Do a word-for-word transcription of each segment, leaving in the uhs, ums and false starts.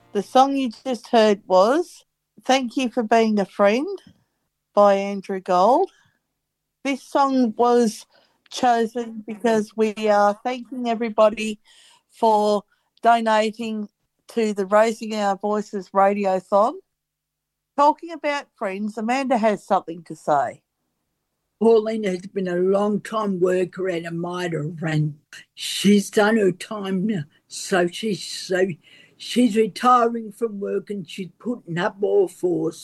The song you just heard was Thank You for Being a Friend by Andrew Gold. This song was chosen because we are thanking everybody for donating to the Raising Our Voices Radiothon. Talking about friends, Amanda has something to say. Pauline has been a long time worker at a miter, and she's done her time now. So she's so she's retiring from work and she's putting up all fours.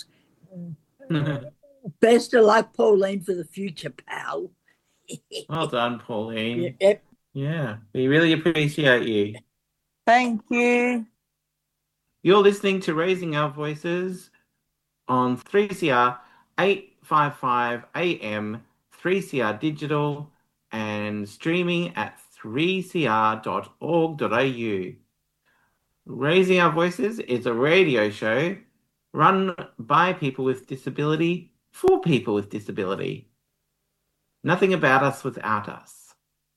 Best of luck, Pauline, for the future, pal. Well done, Pauline. Yep. Yeah, we really appreciate you. Thank you. You're listening to Raising Our Voices on three C R eight fifty-five A M, three C R Digital, and streaming at three c r dot org dot a u. Raising Our Voices is a radio show run by people with disability for people with disability. Nothing about us without us.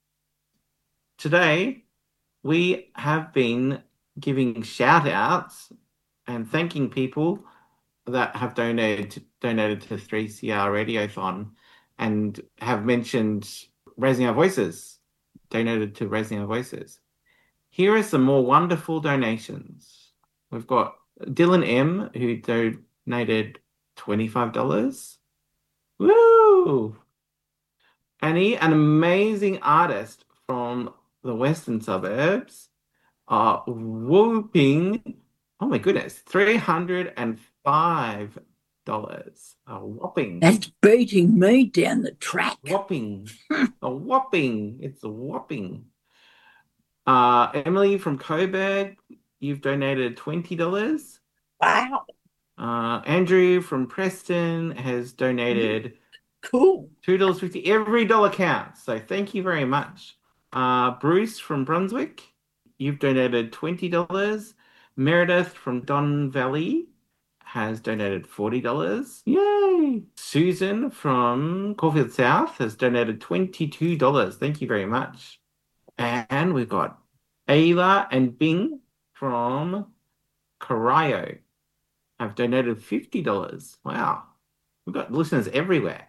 Today, we have been giving shout-outs and thanking people that have donated donated to three C R Radiothon and have mentioned Raising Our Voices, donated to Raising Our Voices. Here are some more wonderful donations. We've got Dylan M, who donated twenty-five dollars. Woo! Annie, an amazing artist from the western suburbs, are whooping, oh my goodness, three hundred five dollars. A whopping. That's beating me down the track. Whopping. A whopping. It's a whopping. Uh, Emily from Coburg, you've donated twenty dollars. Wow. Uh, Andrew from Preston has donated cool two dollars fifty. Every dollar counts, so thank you very much. Uh, Bruce from Brunswick, you've donated twenty dollars. Meredith from Don Valley has donated forty dollars. Yay! Susan from Caulfield South has donated twenty-two dollars. Thank you very much. And we've got Ayla and Bing from Corio have donated fifty dollars. Wow. We've got listeners everywhere.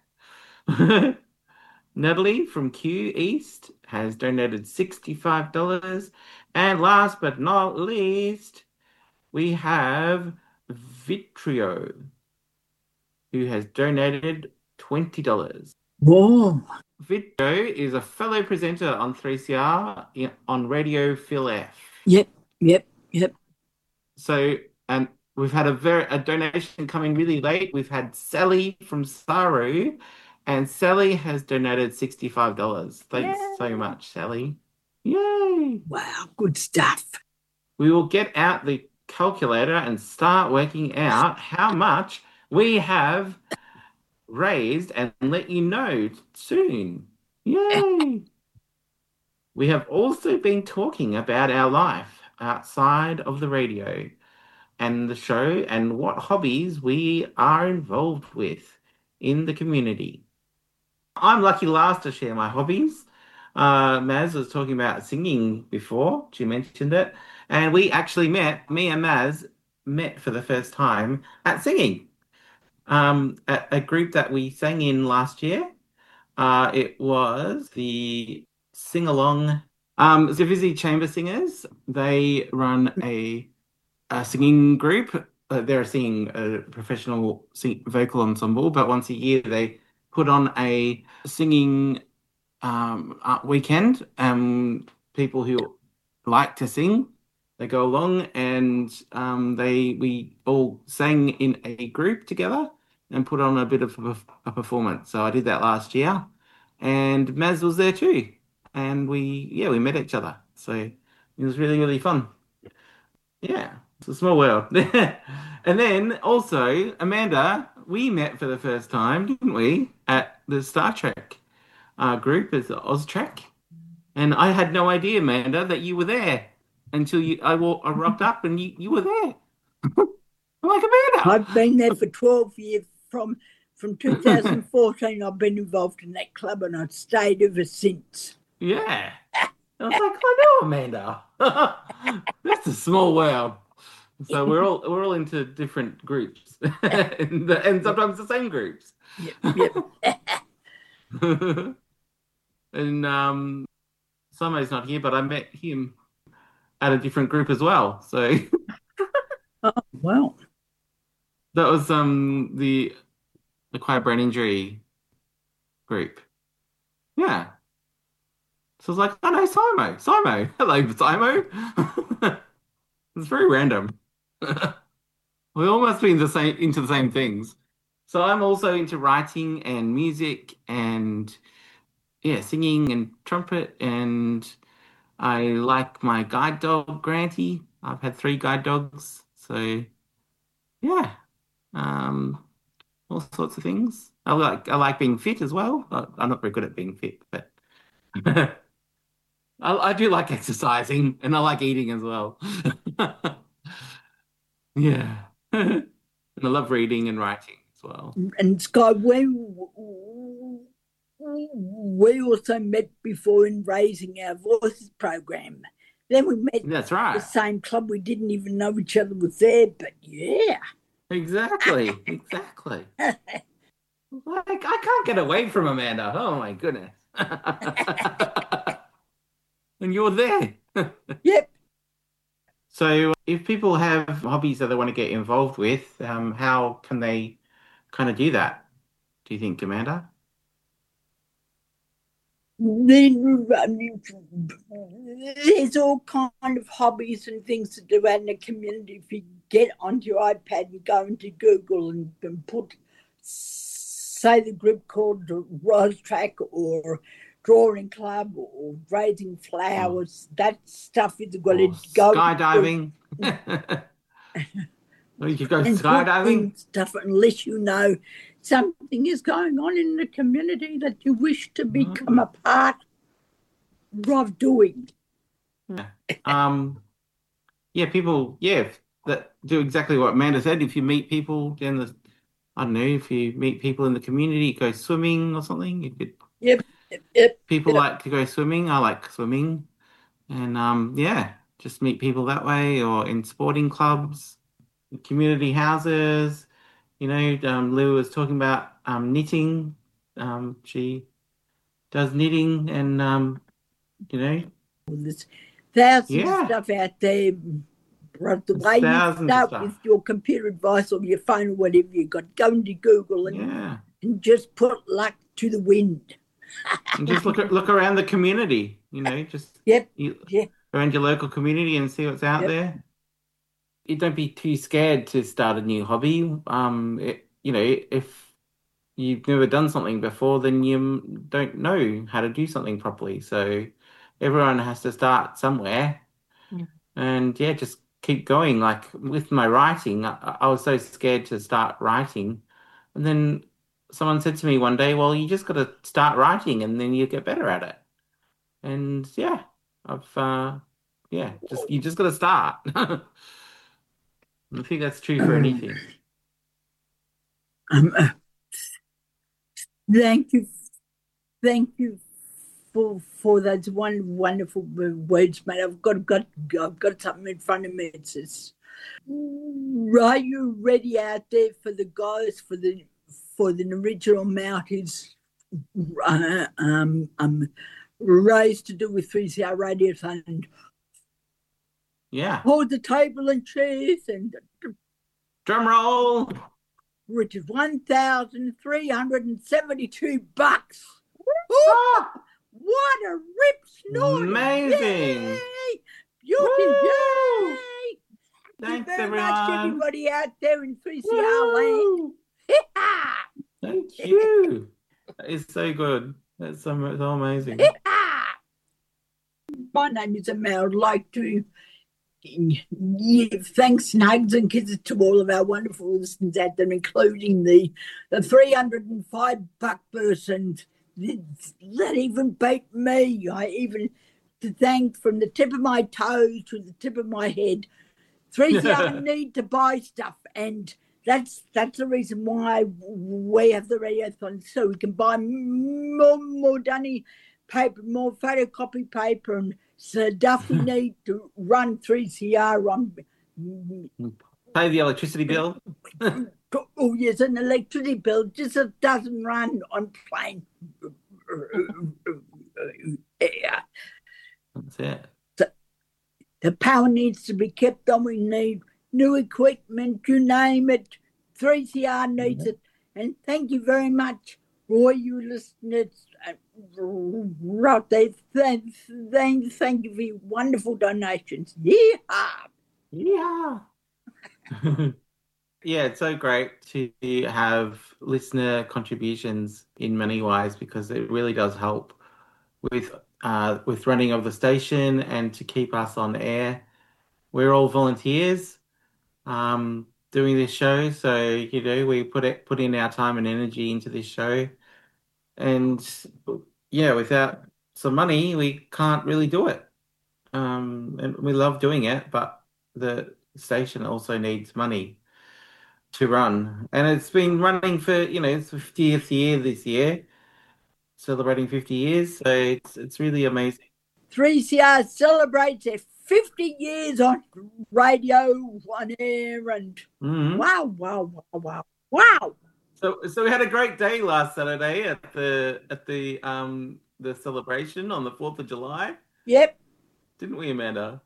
Natalie from Q East has donated sixty-five dollars. And last but not least, we have Vitrio, who has donated twenty dollars. Whoa. Vitrio is a fellow presenter on three C R on Radio Phil F. Yep, yep, yep. So, and we've had a very a donation coming really late. We've had Sally from Saru, and Sally has donated sixty-five dollars. Thanks Yay. so much, Sally. Yay! Wow, good stuff. We will get out the calculator and start working out how much we have raised and let you know soon. Yay! We have also been talking about our life outside of the radio and the show and what hobbies we are involved with in the community. I'm lucky last to share my hobbies. Uh, Maz was talking about singing before. She mentioned it. And we actually met, me and Maz met for the first time at singing. Um, a, a group that we sang in last year. Uh, it was the sing-along, um, the Vizzy Chamber Singers. They run a, a singing group. Uh, they're a singing a professional sing, vocal ensemble, but once a year they put on a singing um, uh, weekend. Um, people who like to sing, they go along and um, they we all sang in a group together and put on a bit of a, a performance. So I did that last year, and Maz was there too. And we, yeah, we met each other. So it was really, really fun. Yeah, it's a small world. And then also, Amanda, we met for the first time, didn't we, at the Star Trek uh, group as Oztrack. And I had no idea, Amanda, that you were there until you I, walked, I rocked up and you, you were there. I'm like, Amanda. I've been there for twelve years. From from two thousand fourteen, I've been involved in that club and I've stayed ever since. Yeah. I was like, I know, Amanda. That's a small world. So we're all we're all into different groups, and, the, and sometimes the same groups. Yep, yep. And um, Simo's not here, but I met him at a different group as well. So Oh, wow. that was um the acquired brain injury group. Yeah. So I was like, oh no, Simo, Simo, hello, Simo. It's very random. We all must be in the same into the same things. So I'm also into writing and music and yeah, singing and trumpet, and I like my guide dog, Granty. I've had three guide dogs, so yeah, um, all sorts of things. I like I like being fit as well. I- I'm not very good at being fit, but I, I do like exercising and I like eating as well. Yeah, and I love reading and writing as well. And Sky, we we also met before in Raising Our Voices program. Then we met That's at the right. same club. We didn't even know each other was there, but yeah. Exactly, exactly. Like I can't get away from Amanda. Oh my goodness. And you're there. Yep. So if people have hobbies that they want to get involved with, um, how can they kind of do that? Do you think, Amanda? Then I mean, there's all kind of hobbies and things to do out in the community. If you get onto your iPad and go into Google and, and put, say, the group called Rose Track or Drawing Club or Raising Flowers, oh. that stuff is going Or to go skydiving. Or you could go skydiving. Stuff unless you know something is going on in the community that you wish to become oh. a part of doing. Yeah. Um, yeah, people, yeah, that do exactly what Amanda said. If you meet people in the, I don't know, if you meet people in the community, go swimming or something. You could. Yep. Yep. yep people yep. like to go swimming. I like swimming, and um, yeah, just meet people that way, or in sporting clubs, community houses. You know, um, Lou was talking about um, knitting. Um, she does knitting, and um, you know, there's thousands yeah. of stuff out there. But the way you start with your computer device or your phone or whatever you got, go into Google and, yeah. and just put luck to the wind. And just look look around the community. You know, just yep, you, yeah. around your local community and see what's out yep. there. You don't be too scared to start a new hobby. Um, it, you know, if you've never done something before, then you don't know how to do something properly. So everyone has to start somewhere. Yeah. And yeah, just keep going. Like with my writing, I, I was so scared to start writing. And then someone said to me one day, well, you just got to start writing and then you get better at it. And yeah, I've, uh, yeah, just you just got to start. I think that's true for anything. Um, uh, thank you, thank you for for those one wonderful words, mate. I've got got I've got something in front of me. It says, "Are you ready out there for the guys for the for the original mount is uh, um um raised to do with three C R Radio and." Yeah. Hold the table and chairs and drum roll. Which is one thousand three hundred and seventy-two bucks. Ah, what a rip snort! Amazing! Yay! Beauty! Yay! Thanks, Thank you very everyone. much, everybody out there in three C R land. Thank you. That is so good. That's so, so amazing. My name is Amel. I'd like to give thanks and hugs and kisses to all of our wonderful listeners out there, including the, the three hundred five buck person that even beat me. I even to thank from the tip of my toes to the tip of my head. three C R need to buy stuff, and that's that's the reason why we have the radiothon, so we can buy more, more dunny paper, more photocopy paper, and stuff we need to run three C R on Pay the electricity bill. Oh, yes, an electricity bill just doesn't run on plain air. That's it. So the power needs to be kept on. We need new equipment, you name it. three C R needs it. And thank you very much for all you listeners. Right there. Thank, thank, thank you for your wonderful donations. Yeah. Yeah. Yeah, it's so great to have listener contributions in many ways, because it really does help with uh, with running of the station and to keep us on air. We're all volunteers um, doing this show, so you know we put it put in our time and energy into this show, and yeah, without some money, we can't really do it. Um, and we love doing it, but the station also needs money to run, and it's been running for, you know, it's the fiftieth year this year, celebrating fifty years, so it's it's really amazing. three C R celebrates their fifty years on radio, on air, and Mhm. wow, wow, wow, wow, wow. So so we had a great day last Saturday at the at the um the celebration on the fourth of July, Yep. didn't we, Amanda?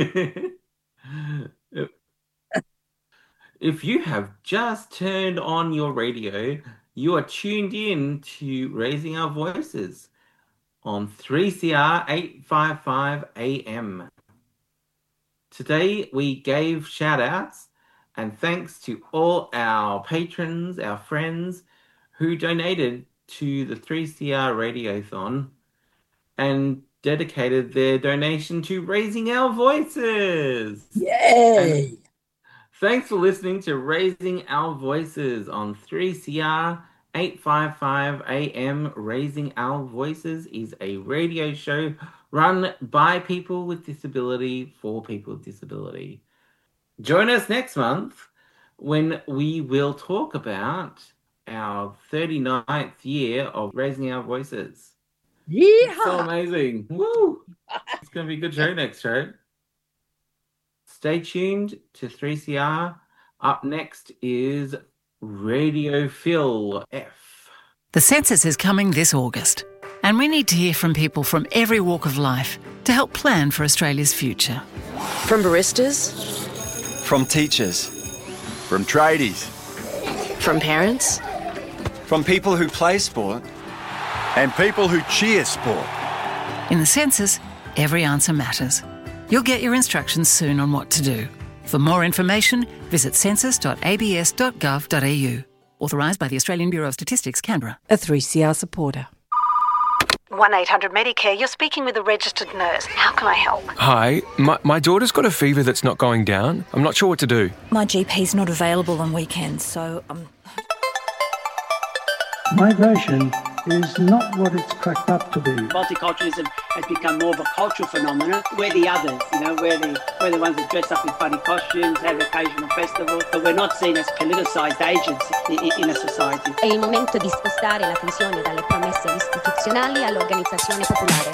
If you have just turned on your radio, you are tuned in to Raising Our Voices on three C R eight fifty-five A M. Today we gave shout outs and thanks to all our patrons, our friends who donated to the three C R Radiothon and dedicated their donation to Raising Our Voices. Yay! And thanks for listening to Raising Our Voices on three C R eight fifty-five A M. Raising Our Voices is a radio show run by people with disability for people with disability. Join us next month when we will talk about our thirty-ninth year of Raising Our Voices. Yeehaw! So amazing. Woo! It's going to be a good show next show. Stay tuned to three C R. Up next is Radio Phil F. The census is coming this August, and we need to hear from people from every walk of life to help plan for Australia's future. From baristas, From teachers, from tradies, from parents, from people who play sport, and people who cheer sport. In the census, every answer matters. You'll get your instructions soon on what to do. For more information, visit census dot a b s dot gov dot a u. Authorised by the Australian Bureau of Statistics, Canberra. A three C R supporter. one eight hundred Medicare, you're speaking with a registered nurse. How can I help? Hi, my, my daughter's got a fever that's not going down. I'm not sure what to do. My G P's not available on weekends, so um. Migration is not what it's cracked up to be. Multiculturalism has become more of a cultural phenomenon. We're the others, you know, we're the, we're the ones that dress up in funny costumes, have occasional festivals, but we're not seen as politicised agents in, in a society. È il momento di spostare l'attenzione dalle promesse istituzionali all'organizzazione popolare.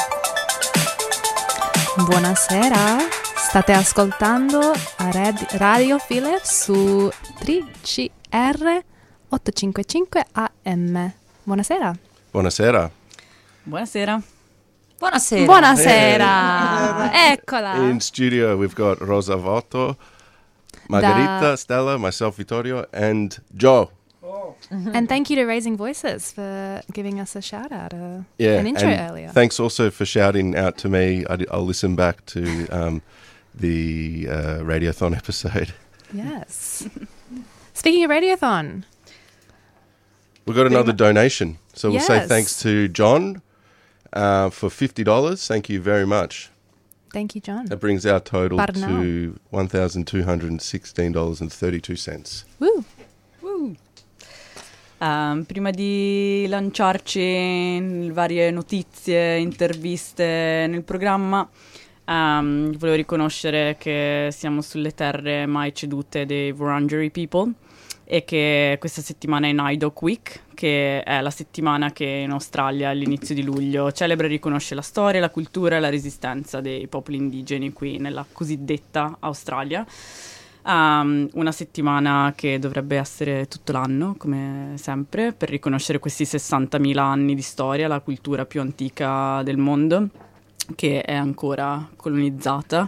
Buonasera, state ascoltando Radio Philip su tre C R ottocentocinquantacinque A M. Buonasera. Buonasera. Buonasera. Buonasera. Buonasera. Eccola. In studio we've got Rosa Votto, Margherita, da... Stella, myself Vittorio, and Joe. Oh. Mm-hmm. And thank you to Raising Voices for giving us a shout out, uh, yeah, an intro and earlier. Thanks also for shouting out to me. I, I'll listen back to um, the uh, Radiothon episode. Yes. Speaking of Radiothon, we've got another donation. So we'll yes. say thanks to John uh, for fifty dollars. Thank you very much. Thank you, John. That brings our total Parnell. to one thousand two hundred sixteen dollars and thirty-two cents. Woo! Woo! Um, prima di lanciarci in varie notizie, interviste nel programma, um, volevo riconoscere che siamo sulle terre mai cedute dei Wurundjeri People e che questa settimana è Naidoc Week, che è la settimana che in Australia all'inizio di luglio celebra e riconosce la storia, la cultura e la resistenza dei popoli indigeni qui nella cosiddetta Australia. Um, una settimana che dovrebbe essere tutto l'anno, come sempre, per riconoscere questi sessantamila anni di storia, la cultura più antica del mondo, che è ancora colonizzata.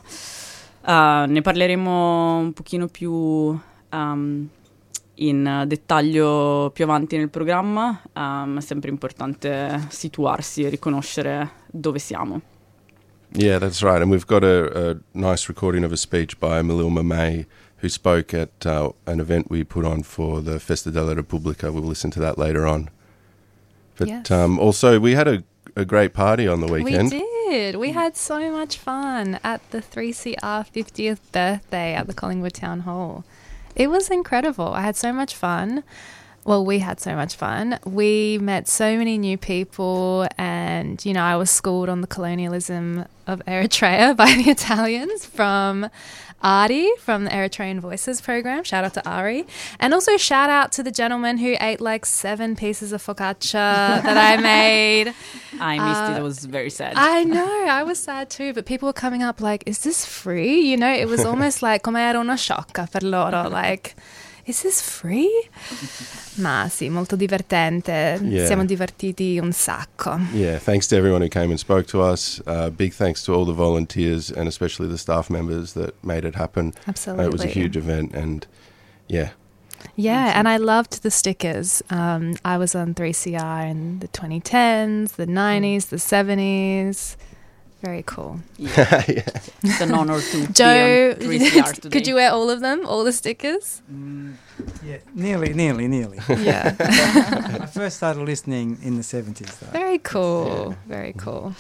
Uh, ne parleremo un pochino più um, in dettaglio più avanti nel programma, um, è sempre importante situarsi e riconoscere dove siamo. Yeah, that's right. And we've got a, a nice recording of a speech by Malilma May, who spoke at uh, an event we put on for the Festa della Repubblica. We'll listen to that later on. But Yes. um, also, we had a, a great party on the weekend. We did. We had so much fun at the three C R fiftieth birthday at the Collingwood Town Hall. It was incredible. I had so much fun. Well, we had so much fun. We met so many new people, and, you know, I was schooled on the colonialism of Eritrea by the Italians from Ari from the Eritrean Voices program. Shout out to Ari. And also shout out to the gentleman who ate like seven pieces of focaccia that I made. I missed Uh, it. It was very sad. I know, I was sad too, but people were coming up like, is this free? You know, it was almost like come era una sciocca per loro, like, is this free? Ma sì, molto divertente. Yeah. Siamo divertiti un sacco. Yeah, thanks to everyone who came and spoke to us. Uh, big thanks to all the volunteers and especially the staff members that made it happen. Absolutely. Uh, it was a huge event, and yeah. Yeah, and I loved the stickers. Um, I was on three C R in the twenty tens, the nineties, the seventies. Very cool. Yeah. It's an honor to Joe, be on three C R today. could you wear all of them, all the stickers? Mm, yeah, nearly, nearly, nearly. Yeah. I first started listening in the seventies, though. Very cool, very cool.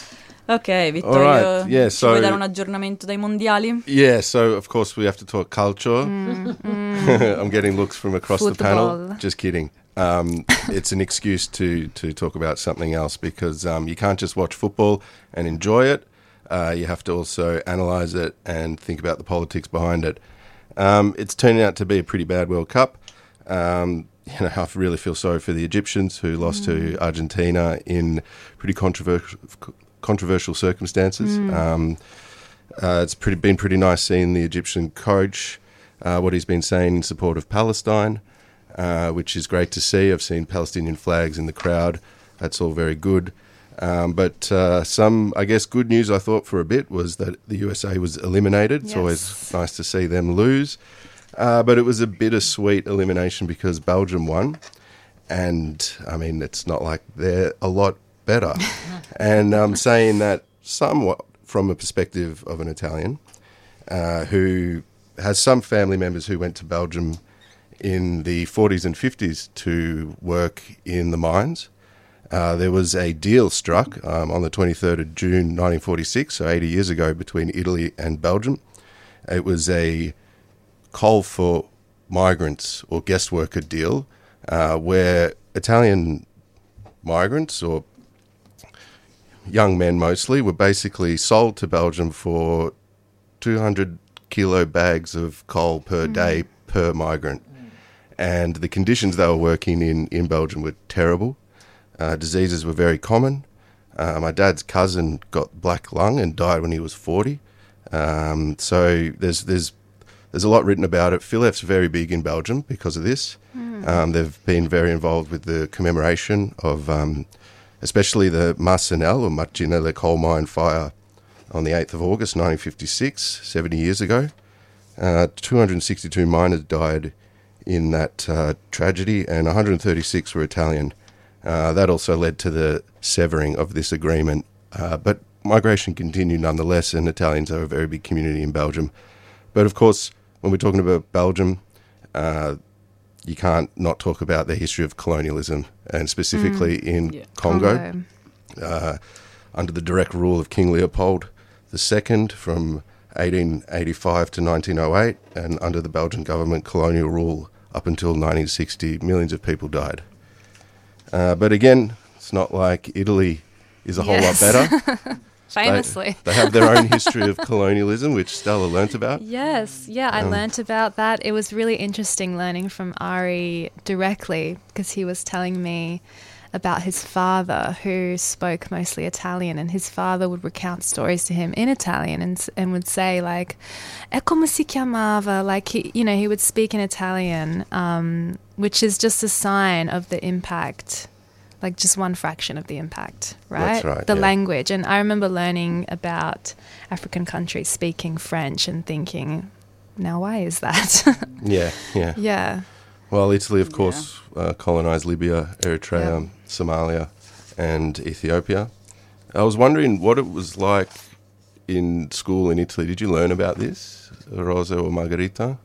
Ok, Vittorio, All right, yeah, ci so- vuoi dare un aggiornamento dai mondiali? Yeah, so of course we have to talk culture. Mm, mm. I'm getting looks from across the Football. panel. Just kidding. Um, it's an excuse to, to talk about something else because um, you can't just watch football and enjoy it. Uh, you have to also analyse it and think about the politics behind it. Um, it's turning out to be a pretty bad World Cup. Um, you know, I really feel sorry for the Egyptians who lost to Argentina in pretty controversial controversial circumstances. Mm. Um, uh, it's pretty been pretty nice seeing the Egyptian coach, uh, what he's been saying in support of Palestine, uh, which is great to see. I've seen Palestinian flags in the crowd. That's all very good. Um, but uh, some, I guess, good news I thought for a bit was that the U S A was eliminated. It's Yes. always nice to see them lose. Uh, but it was a bittersweet elimination because Belgium won. And, I mean, it's not like they're a lot better. And I'm saying that somewhat from a perspective of an Italian uh, who has some family members who went to Belgium in the forties and fifties to work in the mines. Uh, there was a deal struck um, on the twenty-third of June nineteen forty-six, so eighty years ago, between Italy and Belgium. It was a coal for migrants or guest worker deal uh, where Italian migrants, or young men mostly, were basically sold to Belgium for two hundred kilo bags of coal per Mm. day per migrant. And the conditions they were working in in Belgium were terrible. Uh, diseases were very common. Uh, my dad's cousin got black lung and died when he was forty. Um, so there's there's there's a lot written about it. Philef's very big in Belgium because of this. Mm. Um, they've been very involved with the commemoration of um, especially the Marcinelle or Marcinelle coal mine fire on the eighth of August nineteen fifty-six, seventy years ago. Uh, two hundred sixty-two miners died in that uh, tragedy, and one hundred thirty-six were Italian. Uh, that also led to the severing of this agreement. Uh, but migration continued nonetheless, and Italians are a very big community in Belgium. But of course, when we're talking about Belgium, uh, you can't not talk about the history of colonialism, and specifically Mm. in Yeah. Congo, Congo. Uh, under the direct rule of King Leopold the Second from eighteen eighty-five to nineteen oh eight, and under the Belgian government colonial rule up until nineteen sixty, millions of people died. Uh, but again, it's not like Italy is a whole lot Yes. better. Famously. They, they have their own history of colonialism, which Stella learnt about. Yes, yeah, I Um, learnt about that. It was really interesting learning from Ari directly because he was telling me about his father, who spoke mostly Italian, and his father would recount stories to him in Italian and and would say like, "E come si chiamava?" Like he, you know, he would speak in Italian, um, which is just a sign of the impact. Like just one fraction of the impact, right? That's right, the yeah. language. And I remember learning about African countries speaking French and thinking, now why is that? yeah, yeah. Yeah. Well, Italy, of course, yeah. uh, colonized Libya, Eritrea, yeah. Somalia, and Ethiopia. I was wondering what it was like in school in Italy. Did you learn about this, Rosa or Margherita?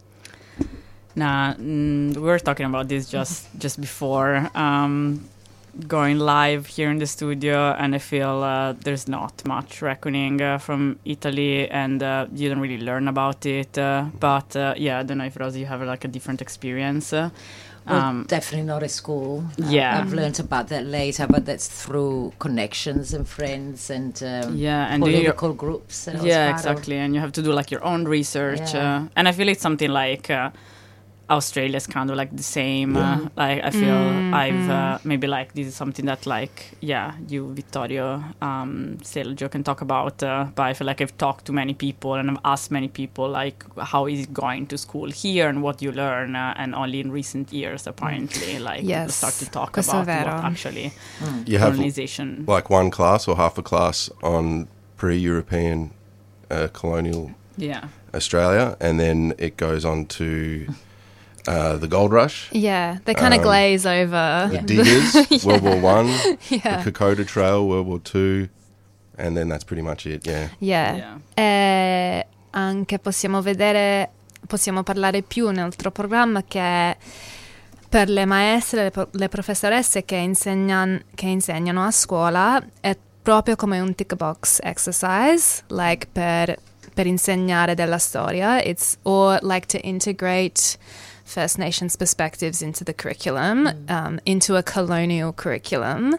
Nah, mm, we were talking about this just, just before. Um, going live here in the studio, and I feel uh, there's not much reckoning uh, from Italy, and uh, you don't really learn about it. Uh, but uh, yeah, I don't know if Rosie, you have like a different experience. Uh, well, um, definitely not at school. Yeah, uh, I've learned about that later, but that's through connections and friends and um, yeah, and political groups. That yeah, exactly, of. And you have to do like your own research. Yeah. Uh, and I feel it's something like. Uh, Australia's kind of like the same. Yeah. Uh, like I feel mm-hmm. I've uh, maybe like this is something that like yeah you Vittorio um, Sergio can talk about. Uh, but I feel like I've talked to many people and I've asked many people like how is it going to school here and what you learn. Uh, and only in recent years apparently like yes. people start to talk Questo about what actually mm. you colonization. Have like one class or half a class on pre-European uh, colonial yeah. Australia, and then it goes on to. Uh, the Gold Rush. Yeah, they kind of um, glaze over. The Diggers, yeah. World War One, yeah. the Kokoda Trail, World War Two, and then that's pretty much it, yeah. Yeah, yeah. E anche possiamo vedere, possiamo parlare più nel nostro programma che per le maestre, le, pro- le professoresse che, insegnan- che insegnano a scuola è proprio come un tick box exercise, like per, per insegnare della storia. It's or like to integrate First Nations perspectives into the curriculum, mm. um, into a colonial curriculum,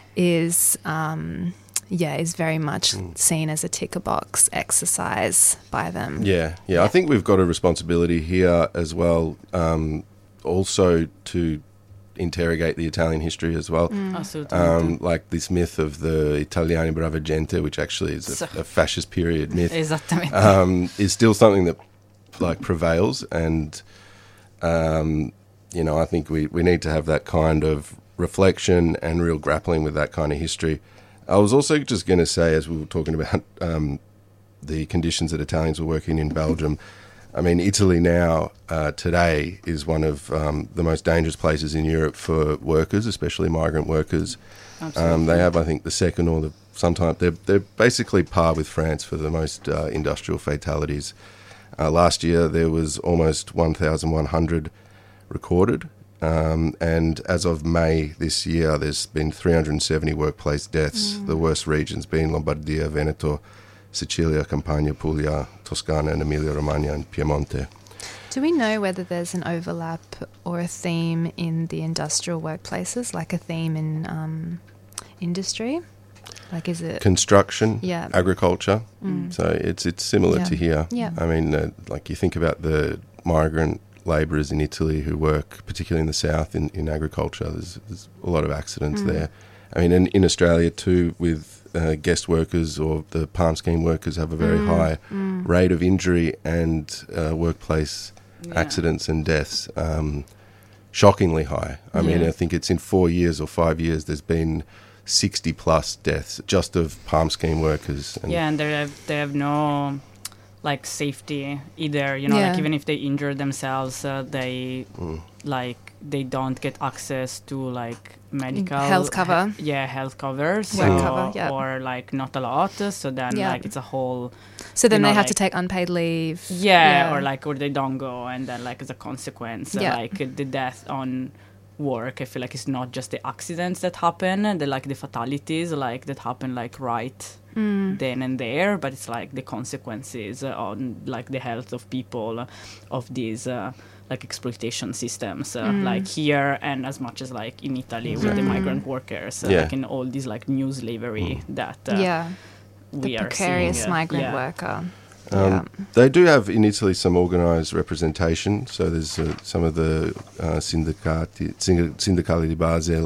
is um, yeah, is very much mm. seen as a ticker box exercise by them. Yeah, yeah, yeah. I think we've got a responsibility here as well, um, also to interrogate the Italian history as well. Mm. Um, like this myth of the Italiani brava gente, which actually is a, a fascist period myth, um, is still something that like prevails, and um, you know, I think we, we need to have that kind of reflection and real grappling with that kind of history. I was also just going to say, as we were talking about um, the conditions that Italians were working in Belgium, I mean, Italy now, uh, today, is one of um, the most dangerous places in Europe for workers, especially migrant workers. Um, they have, I think, the second or the sometimes they're they're basically par with France for the most uh, industrial fatalities. Uh, last year there was almost one thousand one hundred recorded, um, and as of May this year, there's been three hundred seventy workplace deaths. Mm. The worst regions being Lombardia, Veneto, Sicilia, Campania, Puglia, Toscana, and Emilia-Romagna and Piemonte. Do we know whether there's an overlap or a theme in the industrial workplaces, like a theme in um, industry? Like, is it construction, yeah. agriculture? Mm. So it's it's similar yeah. to here. Yeah. I mean, uh, like you think about the migrant labourers in Italy who work, particularly in the south, in, in agriculture. There's, there's a lot of accidents mm. there. I mean, in, in Australia too, with uh, guest workers or the Palm Scheme workers have a very mm. high mm. rate of injury and uh, workplace yeah. accidents and deaths. Um, shockingly high. I yeah. mean, I think it's in four years or five years there's been sixty plus deaths just of Palm Scheme workers. And yeah, and they have they have no like safety either. You know, yeah. like even if they injure themselves, uh, they mm. like they don't get access to like medical health cover. He- yeah, health cover. So, Work cover, yeah. or like not a lot. So then yeah. like it's a whole. So then you know, they have like, to take unpaid leave. Yeah, yeah, or like or they don't go, and then like as a consequence, yeah. uh, like the death on work, I feel like it's not just the accidents that happen, the like the fatalities like that happen like right mm. then and there, but it's like the consequences on like the health of people of these uh, like exploitation systems uh, mm. like here and as much as like in Italy exactly. with the migrant workers uh, yeah. like in all these like new slavery mm. that uh, yeah we the are precarious seeing, uh, migrant yeah. worker. Um, yeah. They do have in Italy some organised representation. So there's uh, some of the uh, sindicati, sindicali di base, like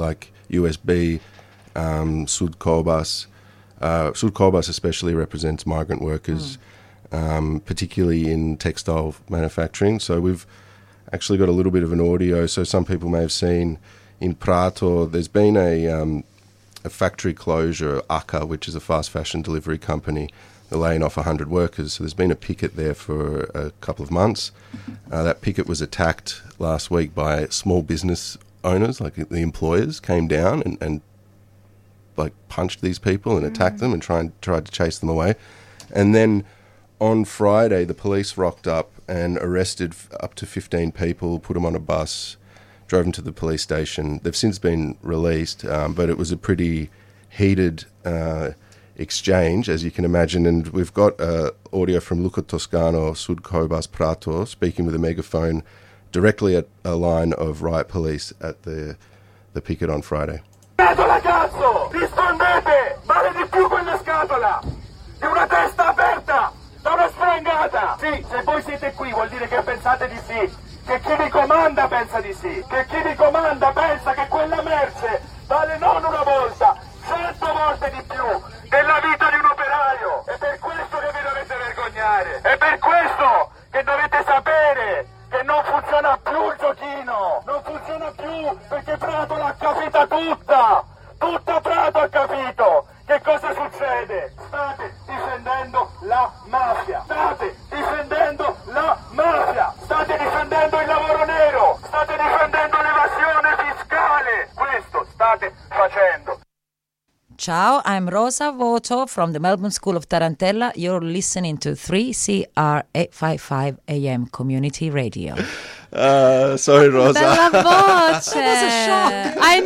U S B, um, Sud Kobas. Uh, Sud Kobas especially represents migrant workers, mm. um, particularly in textile manufacturing. So we've actually got a little bit of an audio. So some people may have seen in Prato, there's been a, um, a factory closure, A C A, which is a fast fashion delivery company. They're laying off one hundred workers. So there's been a picket there for a couple of months. Uh, that picket was attacked last week by small business owners, like the employers came down and, and like punched these people and attacked mm. them and tried, tried to chase them away. And then on Friday, the police rocked up and arrested up to fifteen people, put them on a bus, drove them to the police station. They've since been released, um, but it was a pretty heated uh, exchange, as you can imagine. And we've got uh, audio from Luca Toscano, Sud Kobas Prato, speaking with a megaphone directly at a line of riot police at the, the picket on Friday. Scatola, cazzo! Rispondete! Vale di più quella scatola! Di una testa aperta! Da una sprangata! Sì, se voi siete qui vuol dire che pensate di sì. Che chi vi comanda pensa di sì, che chi vi comanda pensa che quella merce vale non una volta, cento volte di più della vita di un operaio. È per questo che vi dovete vergognare, è per questo che dovete sapere che non funziona più il giochino, non funziona più perché Prato l'ha capita tutta, tutta Prato ha capito. Che cosa succede? State difendendo la mafia, state difendendo la mafia, state difendendo il lavoro nero, state difendendo l'evasione fiscale, questo state facendo. Ciao, I'm Rosa Voto from the Melbourne School of Tarantella. You're listening to three C R eight fifty-five A M Community Radio. Uh, sorry, Rosa. Bella voce. That was a shock. I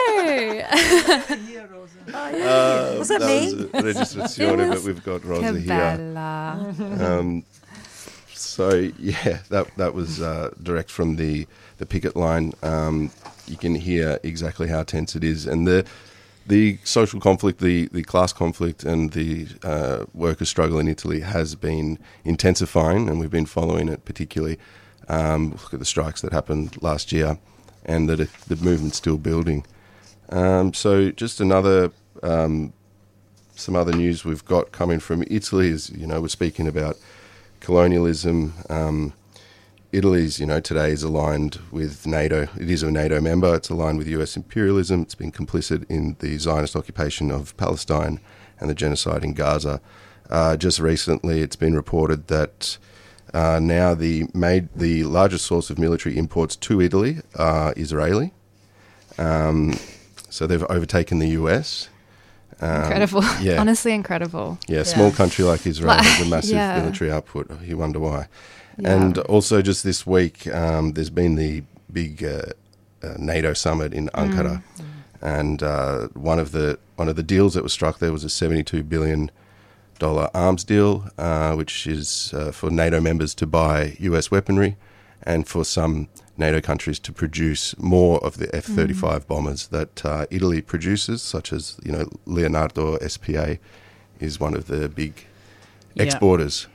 know. Uh, was that, that me? was a registrazione, but we've got Rosa Che here. bella. Um, so yeah, that that was uh, direct from the, the picket line. Um, you can hear exactly how tense it is, and the the social conflict, the, the class conflict, and the uh, workers' struggle in Italy has been intensifying, and we've been following it particularly. Um, look at the strikes that happened last year, and that it, the movement's still building. Um, so just another, um, some other news we've got coming from Italy is, you know, we're speaking about colonialism. Um, Italy's, you know, today is aligned with NATO. It is a NATO member. It's aligned with U S imperialism. It's been complicit in the Zionist occupation of Palestine and the genocide in Gaza. Uh, just recently, it's been reported that uh, now the made the largest source of military imports to Italy are Israeli. Um, So they've overtaken the U S. Um, incredible. Yeah. Honestly incredible. Yeah, a small yeah. country like Israel has a massive yeah. military output. You wonder why. Yeah. And also just this week, um, there's been the big uh, uh, NATO summit in Ankara. Mm. And uh, one of the one of the deals that was struck there was a seventy-two billion dollars arms deal, uh, which is uh, for NATO members to buy U S weaponry and for some NATO countries to produce more of the F thirty-five mm. bombers that uh, Italy produces, such as, you know, Leonardo S P A is one of the big exporters.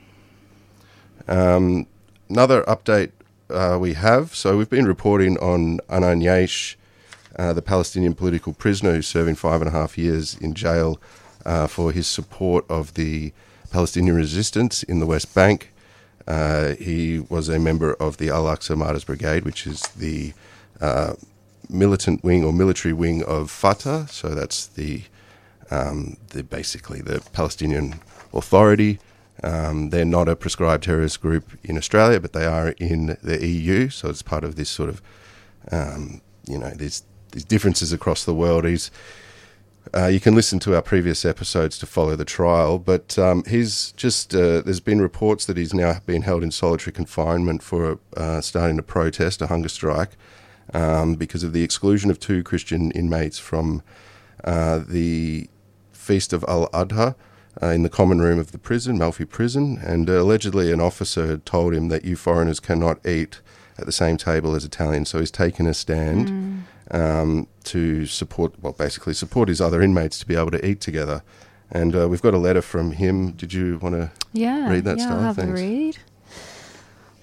Yeah. Um, another update uh, we have, so we've been reporting on Anan Yaish, uh, the Palestinian political prisoner who's serving five and a half years in jail uh, for his support of the Palestinian resistance in the West Bank. Uh, he was a member of the Al-Aqsa Martyrs Brigade, which is the uh, militant wing or military wing of Fatah. So that's the, um, the basically the Palestinian Authority. Um, they're not a prescribed terrorist group in Australia, but they are in the E U. So it's part of this sort of, um, you know, these these differences across the world. He's Uh, you can listen to our previous episodes to follow the trial, but um, he's just, uh, there's been reports that he's now been held in solitary confinement for uh, starting a protest, a hunger strike, um, because of the exclusion of two Christian inmates from uh, the Feast of Al-Adha uh, in the common room of the prison, Malfi Prison, and uh, allegedly an officer had told him that you foreigners cannot eat at the same table as Italians, so he's taken a stand. Mm. Um, to support, well, basically support his other inmates to be able to eat together. And uh, we've got a letter from him. Did you want to yeah, read that, yeah, Stella? I'll have Thanks. a read.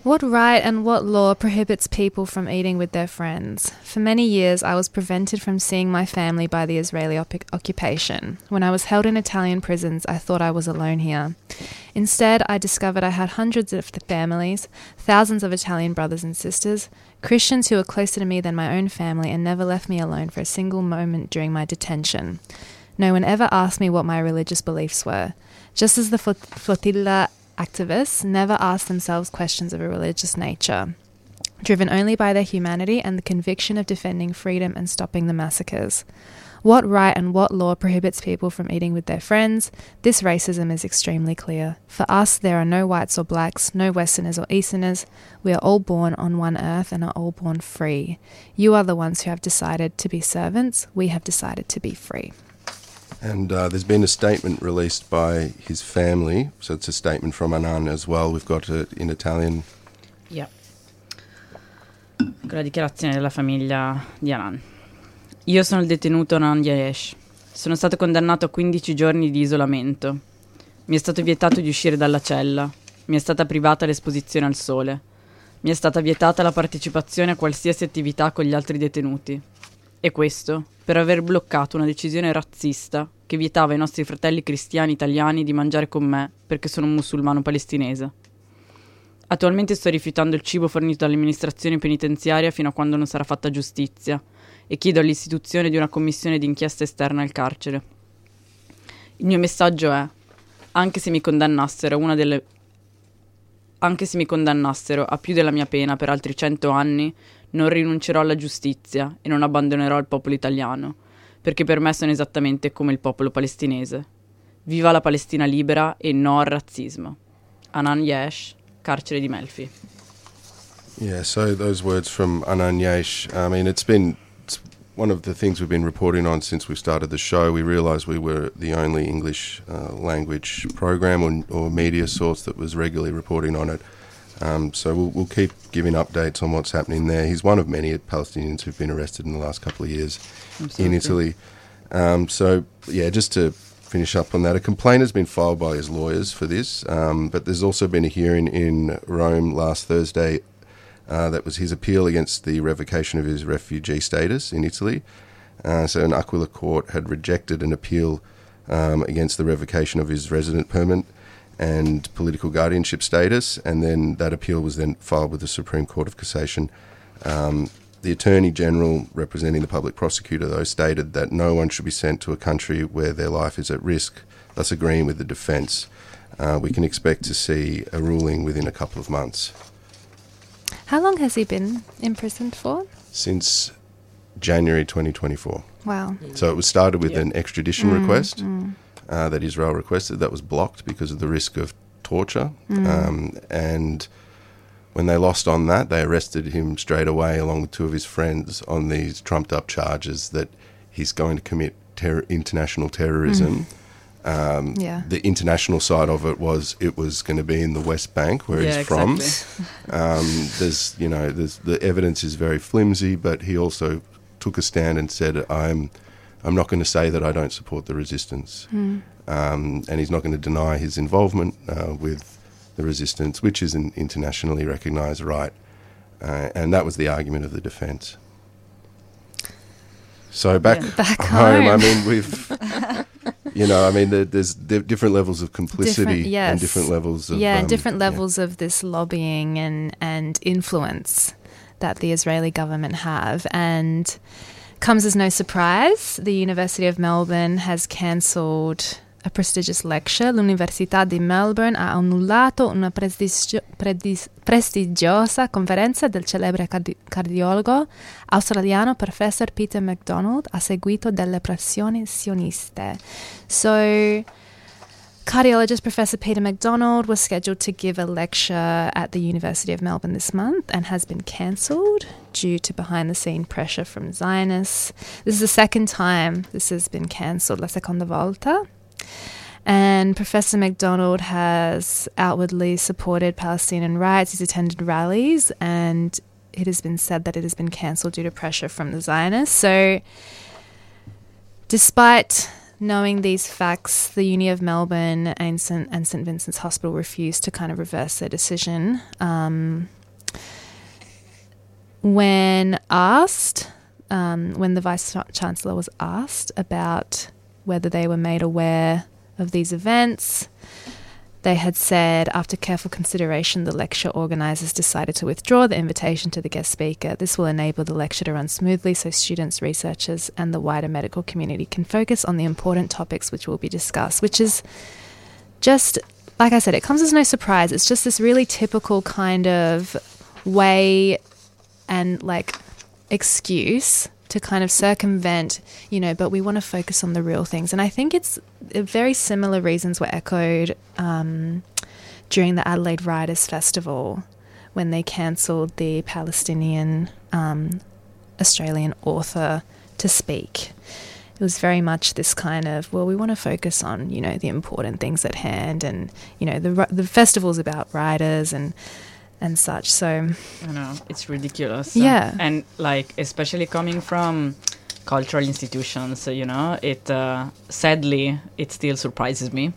What right and what law prohibits people from eating with their friends? For many years, I was prevented from seeing my family by the Israeli op- occupation. When I was held in Italian prisons, I thought I was alone here. Instead, I discovered I had hundreds of families, thousands of Italian brothers and sisters, Christians who were closer to me than my own family and never left me alone for a single moment during my detention. No one ever asked me what my religious beliefs were. Just as the flot- flotilla activists never asked themselves questions of a religious nature, driven only by their humanity and the conviction of defending freedom and stopping the massacres. What right and what law prohibits people from eating with their friends? This racism is extremely clear. For us, there are no whites or blacks, no Westerners or Easterners. We are all born on one earth and are all born free. You are the ones who have decided to be servants. We have decided to be free. And uh, there's been a statement released by his family, so it's a statement from Hanan as well. We've got it in Italian. Yeah. Con la dichiarazione della famiglia di Hanan. Io sono il detenuto Hanan Yesh. Sono stato condannato a quindici giorni di isolamento. Mi è stato vietato di uscire dalla cella. Mi è stata privata l'esposizione al sole. Mi è stata vietata la partecipazione a qualsiasi attività con gli altri detenuti. E questo per aver bloccato una decisione razzista che vietava ai nostri fratelli cristiani italiani di mangiare con me perché sono un musulmano palestinese. Attualmente sto rifiutando il cibo fornito dall'amministrazione penitenziaria fino a quando non sarà fatta giustizia e chiedo all'istituzione di una commissione d'inchiesta esterna al carcere. Il mio messaggio è: anche se mi condannassero a una delle anche se mi condannassero a più della mia pena per altri cento anni, non rinuncerò alla giustizia e non abbandonerò il popolo italiano, perché per me sono esattamente come il popolo palestinese. Viva la Palestina libera e no al razzismo. Hanan Yesh, carcere di Melfi. Yeah, so those words from Hanan Yesh. I mean, it's been it's one of the things we've been reporting on since we started the show. We realised we were the only English uh, language program or, or media source that was regularly reporting on it. Um, so we'll, we'll keep giving updates on what's happening there. He's one of many Palestinians who've been arrested in the last couple of years Absolutely. in Italy. Um, so, yeah, just to finish up on that, a complaint has been filed by his lawyers for this, um, but there's also been a hearing in Rome last Thursday uh, that was his appeal against the revocation of his refugee status in Italy. Uh, so an Aquila court had rejected an appeal um, against the revocation of his resident permit and political guardianship status, and then that appeal was then filed with the Supreme Court of Cassation. Um, the Attorney General, representing the public prosecutor, though, stated that no one should be sent to a country where their life is at risk, thus agreeing with the defence. Uh, we can expect to see a ruling within a couple of months. How long has he been imprisoned for? Since January twenty twenty-four. Wow. So it was started with yeah. an extradition mm, request. Mm. Uh, that Israel requested. That was blocked because of the risk of torture. Mm. Um, and when they lost on that, they arrested him straight away along with two of his friends on these trumped-up charges that he's going to commit ter- international terrorism. Mm. Um, yeah. The international side of it was it was going to be in the West Bank, where yeah, he's from. Exactly. um, there's, you know, there's, the evidence is very flimsy, but he also took a stand and said, I'm... I'm not going to say that I don't support the resistance. Mm. Um, and he's not going to deny his involvement uh, with the resistance, which is an internationally recognised right. Uh, and that was the argument of the defence. So back, yeah. back home, home, I mean, we've, you know, I mean, there, there's di- different levels of complicity different, yes. and different levels of... Yeah, um, and different levels yeah. of this lobbying and, and influence that the Israeli government have. And... comes as no surprise, the University of Melbourne has cancelled a prestigious lecture. L'Università di Melbourne ha annullato una prestigio- predis- prestigiosa conferenza del celebre cardi- cardiologo australiano Professor Peter MacDonald a seguito delle pressioni sioniste. So... cardiologist Professor Peter MacDonald was scheduled to give a lecture at the University of Melbourne this month and has been cancelled due to behind-the-scene pressure from Zionists. This is the second time this has been cancelled, la seconda volta. And Professor MacDonald has outwardly supported Palestinian rights. He's attended rallies, and it has been said that it has been cancelled due to pressure from the Zionists. So despite... knowing these facts, the Uni of Melbourne and St and St Vincent's Hospital refused to kind of reverse their decision. Um, when asked, um, when the Vice-Chancellor was asked about whether they were made aware of these events, they had said, after careful consideration, the lecture organisers decided to withdraw the invitation to the guest speaker. This will enable the lecture to run smoothly so students, researchers and the wider medical community can focus on the important topics which will be discussed, which is just, like I said, it comes as no surprise. It's just this really typical kind of way and like excuse to kind of circumvent, you know, but we want to focus on the real things. And I think it's very similar reasons were echoed um, during the Adelaide Writers' Festival when they cancelled the Palestinian um, Australian author to speak. It was very much this kind of, well, we want to focus on, you know, the important things at hand, and, you know, the the festival's about writers and and such. So I know, it's ridiculous. Yeah. And like, especially coming from cultural institutions, you know, it uh, sadly it still surprises me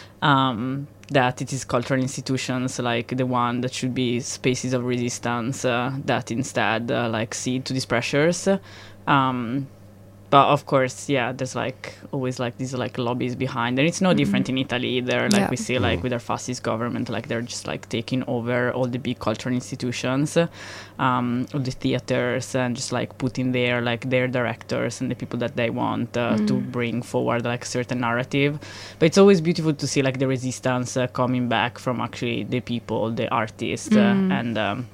um, that it is cultural institutions like the one that should be spaces of resistance uh, that instead uh, like cede to these pressures. Um, But of course, yeah, there's like always like these like lobbies behind, and it's no mm-hmm. different in Italy either. Like yeah. we see like with our fascist government, like they're just like taking over all the big cultural institutions, um, all the theaters, and just like putting there like their directors and the people that they want uh, mm. to bring forward like a certain narrative. But it's always beautiful to see like the resistance uh, coming back from actually the people, the artists, mm. uh, and um,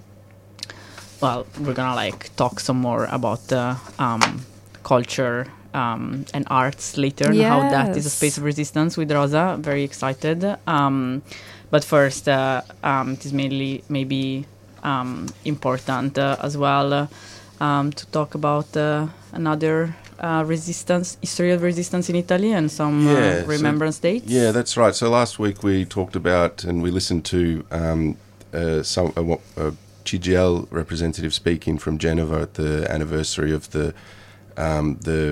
well, we're gonna like talk some more about uh, um. culture um, and arts later, yes. how that is a space of resistance with Rosa. Very excited. Um, but first, uh, um, it is mainly maybe um, important uh, as well uh, um, to talk about uh, another uh, resistance, history of resistance in Italy and some yeah, uh, remembrance so, dates. Yeah, that's right. So last week we talked about and we listened to um, uh, some uh, uh, C G L representative speaking from Genova at the anniversary of the Um, the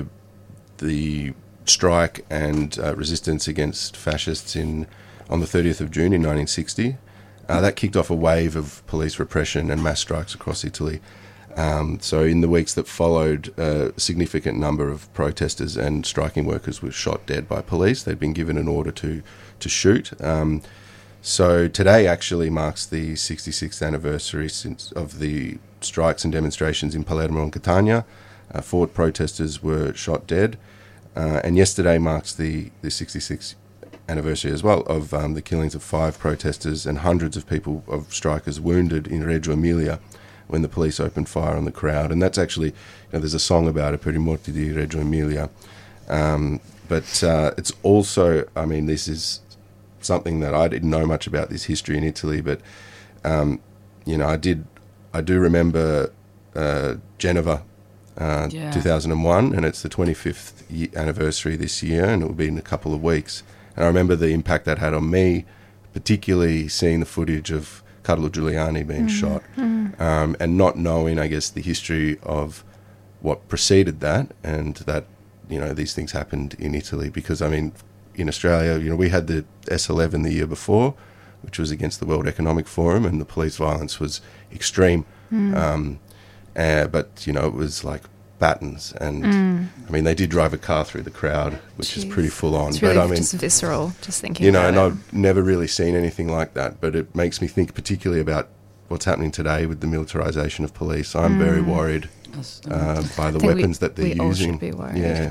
the strike and uh, resistance against fascists in on the thirtieth of June in nineteen sixty. Uh, that kicked off a wave of police repression and mass strikes across Italy. Um, so in the weeks that followed, uh, a significant number of protesters and striking workers were shot dead by police. They'd been given an order to, to shoot. Um, so today actually marks the sixty-sixth anniversary since of the strikes and demonstrations in Palermo and Catania. Uh, four protesters were shot dead, uh, and yesterday marks the, the sixty-sixth anniversary as well of um, the killings of five protesters and hundreds of people, of strikers wounded in Reggio Emilia when the police opened fire on the crowd. And that's actually, you know, there's a song about it, Per i morti di Reggio Emilia. Um, but uh, it's also, I mean, this is something that I didn't know much about this history in Italy, but, um, you know, I did, I do remember uh, Genova, Uh, yeah. two thousand one, and it's the twenty-fifth ye- anniversary this year, and it will be in a couple of weeks. And I remember the impact that had on me, particularly seeing the footage of Carlo Giuliani being mm. shot, mm. Um, and not knowing, I guess, the history of what preceded that, and that, you know, these things happened in Italy. Because, I mean, in Australia, you know, we had the S eleven the year before, which was against the World Economic Forum, and the police violence was extreme. Mm. Um, Uh, but, you know, it was like batons. And, mm. I mean, they did drive a car through the crowd, which Jeez. is pretty full on. It's really but, I mean, just visceral, just thinking you know, about and it. I've never really seen anything like that. But it makes me think particularly about what's happening today with the militarisation of police. I'm mm. very worried uh, by the weapons we, that they're we using. All should be worried. Yeah.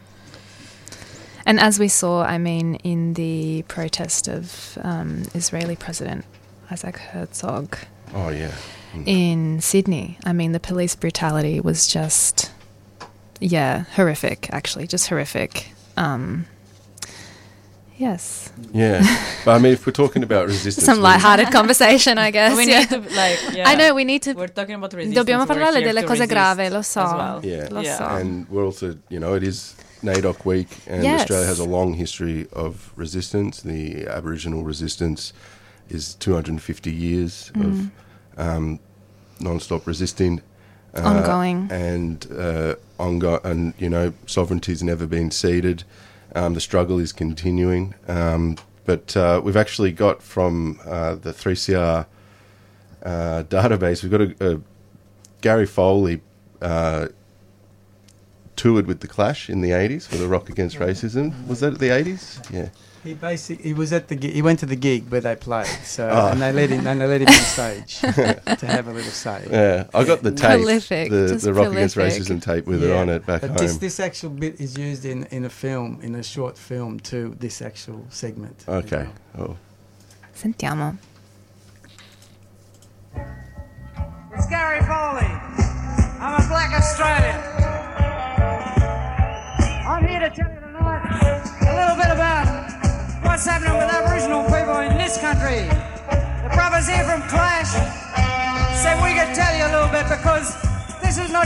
And as we saw, I mean, in the protest of um, Israeli President Isaac Herzog. Oh, yeah. In Sydney, I mean, the police brutality was just, yeah, horrific, actually, just horrific. Um, yes. Yeah. But I mean, if we're talking about resistance... Some lighthearted conversation, I guess. We yeah. need to, like, yeah. I know, we need to... We're talking about resistance. Dobbiamo parlare delle cose grave, lo so. Well. Yeah. Lo yeah. so. And we're also, you know, it is NAIDOC Week, and yes. Australia has a long history of resistance. The Aboriginal resistance is two hundred fifty years mm. of... Um, non-stop resisting, uh, ongoing, and uh, ongo- and you know, sovereignty's never been ceded. Um, the struggle is continuing, um, but uh, we've actually got from uh, the three C R uh, database, we've got a, a Gary Foley uh, toured with The Clash in the eighties for the Rock Against Racism. Was that the eighties? Yeah. He basically he was at the gi- he went to the gig where they played, so Oh. and they let him and they let him on stage to have a little say. Yeah, I got the tape, Prolific, the, just the Rock Against prolific. Racism tape with it Yeah, on it back but home. This this actual bit is used in, in a film, in a short film too. This actual segment. Okay. Oh. Sentiamo. It's Gary Foley. I'm a black Australian. I'm here to tell you tonight a little bit about what's happening with Aboriginal people in this country. The brothers here from Clash said we could tell you a little bit because this is not